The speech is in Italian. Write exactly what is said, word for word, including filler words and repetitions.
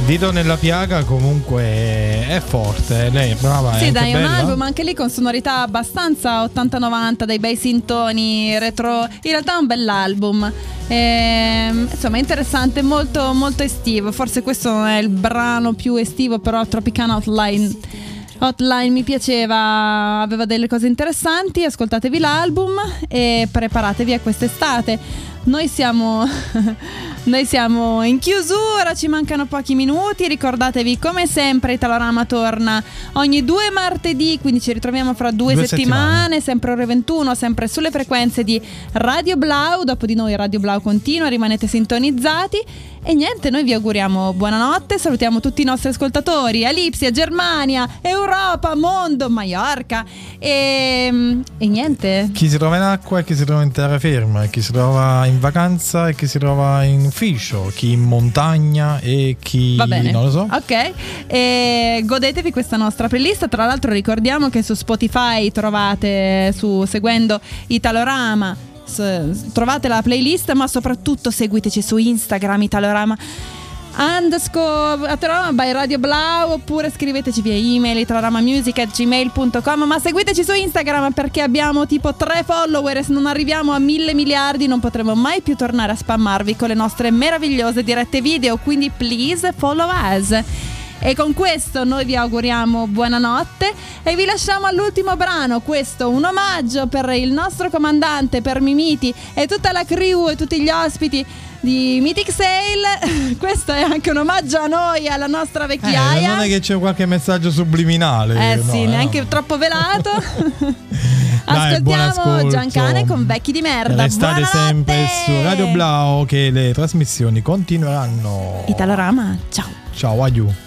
Dito nella piaga comunque è forte, lei è brava. Sì, è dai, è un bella. album anche lì con sonorità abbastanza ottanta novanta, dei bei sintoni retro. In realtà è un bell'album. E, insomma, è interessante, molto molto estivo. Forse questo non è il brano più estivo, però Tropicana Hotline Hotline mi piaceva, aveva delle cose interessanti. Ascoltatevi l'album e preparatevi a quest'estate. Noi siamo Noi siamo in chiusura, ci mancano pochi minuti. Ricordatevi, come sempre, Italorama torna ogni due martedì, quindi ci ritroviamo fra due, Due settimane, settimane. sempre ore ventuno, sempre sulle frequenze di Radio Blau. Dopo di noi Radio Blau continua, rimanete sintonizzati. E niente, noi vi auguriamo buonanotte, salutiamo tutti i nostri ascoltatori a Lipsia, Germania, Europa, mondo, Maiorca e, e niente. Chi si trova in acqua e chi si trova in terraferma, chi si trova in vacanza e chi si trova in ufficio, chi in montagna e chi Va bene. non lo so. Ok, e godetevi questa nostra playlist. Tra l'altro ricordiamo che su Spotify trovate, su seguendo Italorama, s- trovate la playlist, ma soprattutto seguiteci su Instagram, Italorama underscore Italorama by Radio Blau, oppure scriveteci via email italoramamusic at gmail punto com, ma seguiteci su Instagram perché abbiamo tipo tre follower e se non arriviamo a mille miliardi non potremo mai più tornare a spammarvi con le nostre meravigliose dirette video, quindi please follow us. E con questo noi vi auguriamo buonanotte e vi lasciamo all'ultimo brano. Questo un omaggio per il nostro comandante, per Mimiti e tutta la crew e tutti gli ospiti di Mythic Sale. Questo è anche un omaggio a noi, alla nostra Eh, vecchiaia. non è che c'è qualche messaggio subliminale. Eh no, sì, no. neanche troppo velato. Dai, buon Ascoltiamo ascolto. Giancane con Vecchi di merda. Restate Buonanotte! sempre su Radio Blau che le trasmissioni continueranno. Italorama, ciao. Ciao, aiù.